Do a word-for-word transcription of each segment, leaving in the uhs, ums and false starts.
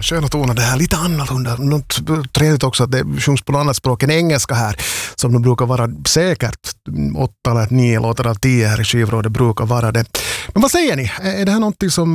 sköna toner det här, lite annorlunda. Något trevligt också att det sjungs på något annat språk än engelska här, som de brukar vara säkert åtta eller nio låtar av tio här i skivrådet brukar vara det. Men vad säger ni? Är det här någonting som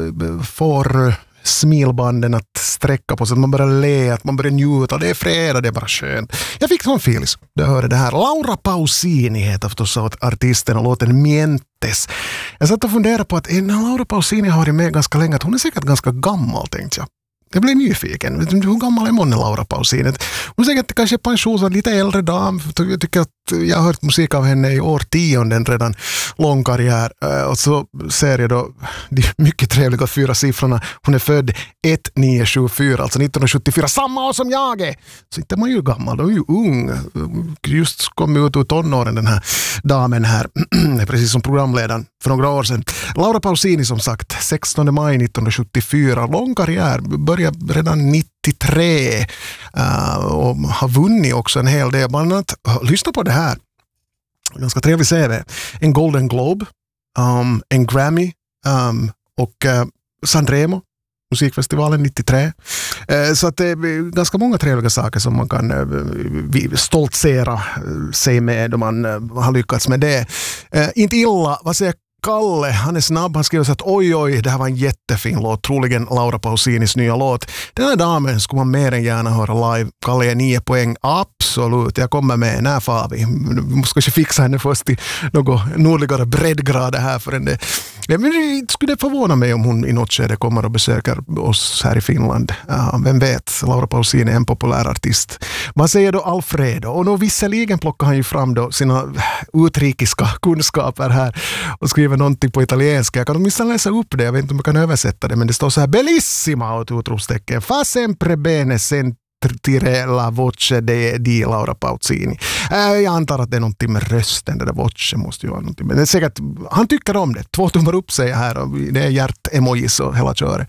får smilbanden att sträcka på så att man börjar le, att man börjar njuta, det är fredag, det är bara skönt. Jag fick sån feeling, jag hörde det här. Laura Pausini heter förstås artisten och låten Mientes. Jag satt och funderade på att en Laura Pausini har varit med ganska länge, att hon är säkert ganska gammal, tänkte jag. Jag blev nyfiken. Hur gammal är månne Laura Pausini? Hon är säkert kanske pensionsad, lite äldre dam. Jag tycker att jag har hört musik av henne i årtionden redan. Lång karriär. Och så ser jag då de mycket trevliga fyra siffrorna. Hon är född ett nio sju fyra, alltså nittonhundrasjuttiofyra. Samma år som jag är! Så inte är man ju gammal, då är ju ung. Just kom ut ur tonåren den här damen här. Precis som programledaren för några år sedan. Laura Pausini som sagt, sextonde maj nittonhundrasjuttiofyra. Lång karriär, började redan nittiotre uh, och har vunnit också en hel del. Bland annat, lyssna på det här. Ganska trevlig C V. En Golden Globe, um, en Grammy um, och uh, Sanremo, musikfestivalen nittiotre. Uh, så att det är ganska många trevliga saker som man kan uh, stoltsera sig med om man uh, har lyckats med det. Uh, inte illa, vad säger Kalle, han är snabb, han skriver så att oj oj, det här var en jättefin låt, troligen Laura Pausinis nya låt. Den här damen skulle man mer än gärna höra live. Kalle är nio poäng, absolut, jag kommer med, när far vi? Vi måste kanske fixa henne först i något nordligare breddgrad här förrän det. Men det skulle förvåna mig om hon i något skede kommer och besöker oss här i Finland. Ja, vem vet, Laura Pausini är en populär artist. Vad säger då Alfredo? Och då visserligen plockar han ju fram då sina utrikiska kunskaper här och skriver någonting på italienska. Jag kan åtminstone läsa upp det, jag vet inte om jag kan översätta det, men det står så här: bellissima och utropstecken. Fa sempre bene sentire la voce de, di Laura Pausini. Äh, jag antar att det är någonting med rösten, det där voce måste ju vara någonting. Men det är säkert, han tycker om det. Två tummar upp sig här och det är hjärt-emojis och hela köret.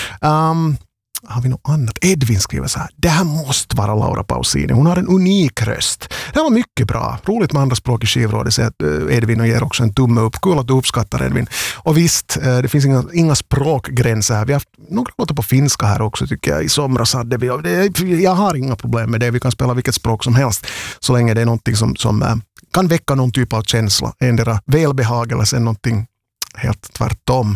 Um, har vi något annat? Edvin skriver så här: det här måste vara Laura Pausini. Hon har en unik röst. Det här var mycket bra. Roligt med andra språk i skivrådet, så att Edvin och ger också en tumme upp. Kul att du uppskattar, Edvin. Och visst, det finns inga, inga språkgränser här. Vi har haft några låtar på finska här också, tycker jag. I somras hade vi. Det, jag har inga problem med det. Vi kan spela vilket språk som helst så länge det är någonting som, som kan väcka någon typ av känsla. Endera välbehag eller sen någonting helt tvärtom.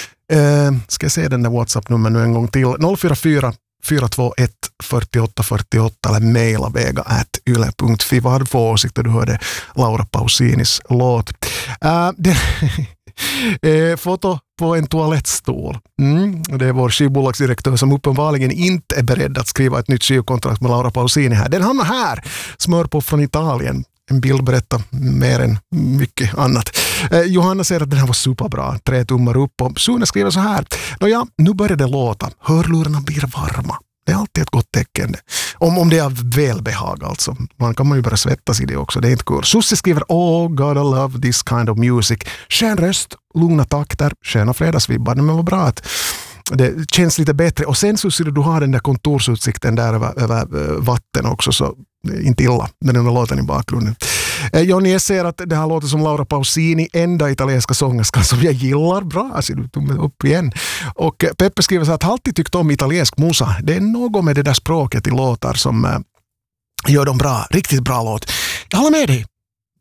Uh, ska jag se den där WhatsApp-nummer nu en gång till. noll fyra fyra fyra två ett fyra åtta fyra åtta eller mejla vega at yle punkt fi. Vad hade du för åsikter du hörde Laura Pausinis låt? Uh, det, uh, foto på en toalettstol. Mm, det är vår skivbolagsdirektör som uppenbarligen inte är beredd att skriva ett nytt skivkontrakt med Laura Pausini här. Den hamnar här. Smör på från Italien. En bild berättar mer än mycket annat. Eh, Johanna säger att den här var superbra. Tre tummar upp. Och Sune skriver så här: nåja, nu börjar det låta. Hörlurarna blir varma. Det är alltid ett gott tecken. Om, om det är av välbehag alltså. Man kan man ju bara svettas i det också. Det är inte kul. Susse skriver: oh God, I love this kind of music. Skön röst, lugna takter, sköna fredagsvibbar. Men vad bra att det känns lite bättre. Och sen så ser du har den där kontorsutsikten där över, över vatten också, så inte illa med den där låten i bakgrunden. Eh, Jonny säger att det här låter som Laura Pausini, enda italienska sångerskan som jag gillar. Bra, alltså du tog mig upp igen. Och Peppe skriver så att han alltid tyckt om italiensk musa. Det är något med det där språket i låtar som eh, gör dem bra, riktigt bra låt. Jag håller med dig.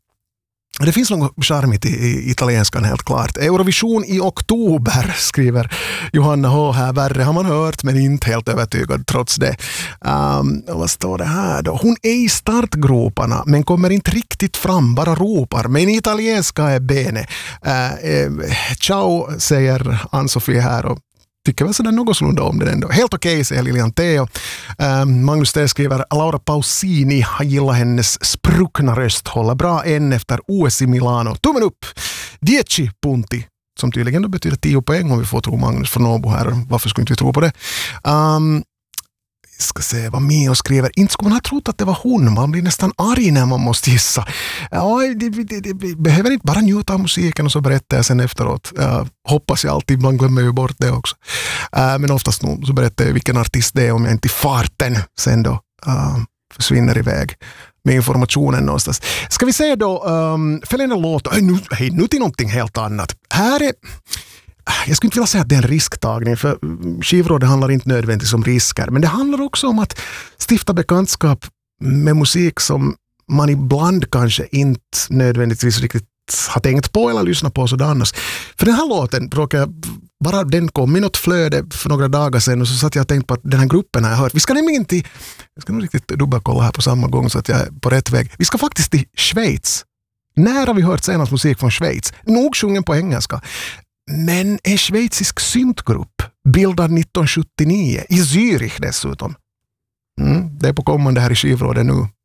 Det finns något charmigt i, i italienskan helt klart. Eurovision i oktober, skriver Johanna H. här. Värre har man hört, men inte helt övertygad trots det. Um, vad står det här då? Hon är i startgroparna, men kommer inte riktigt fram, bara ropar. Men italienska är bene. Uh, eh, ciao, säger Ann-Sofie här och tycker väl sådär något slunda om det ändå. Helt okej, okay, säger Lilian Theo. Um, Magnus T skriver: Laura Pausini har gillat hennes spruckna röst. Håller bra än efter O S i Milano. Tummen upp! Dieci punti. Som tydligen då betyder tio poäng om vi får tro Magnus från Åbo här. Varför skulle inte vi tro på det? Um, ska se vad Mio skriver. Inte skulle man ha trott att det var hon. Man blir nästan arg när man måste gissa. Ja, det, det, det, det behöver inte bara njuta av musiken och så berättar jag sen efteråt. Uh, hoppas jag alltid, man glömmer ju bort det också. Uh, men oftast nog så berättar jag vilken artist det är om jag inte i farten sen då uh, försvinner iväg med informationen någonstans. Ska vi se då um, följande låt. Hej, nu, hej, nu till någonting helt annat. Här är jag skulle inte vilja säga att det är en risktagning, för skivrådet handlar inte nödvändigtvis om risker, men det handlar också om att stifta bekantskap med musik som man ibland kanske inte nödvändigtvis riktigt har tänkt på eller lyssnat på sådär annars. För den här låten råkar bara den kom i något flöde för några dagar sedan, och så satt jag och tänkte på att den här gruppen har jag hört. Vi ska nämligen till, jag ska nog riktigt dubbelkolla här på samma gång så att jag är på rätt väg. Vi ska faktiskt till Schweiz. När har vi hört senast musik från Schweiz? Nog sjungen på engelska. Men en schweizisk syntgrupp bildad nittonhundrasjuttionio i Zürich dessutom. Mm, det är på kommande här i skivrådet nu.